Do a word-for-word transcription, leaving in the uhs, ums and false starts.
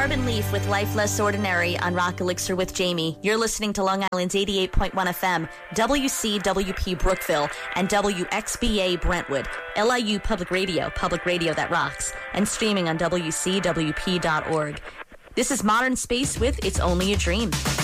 Carbon Leaf with Life Less Ordinary on Rock Elixir with Jamie. You're listening to Long Island's eighty-eight point one F M, W C W P Brookville, and W X B A Brentwood, L I U Public Radio, public radio that rocks, and streaming on W C W P dot org. This is Modern Space with It's Only a Dream.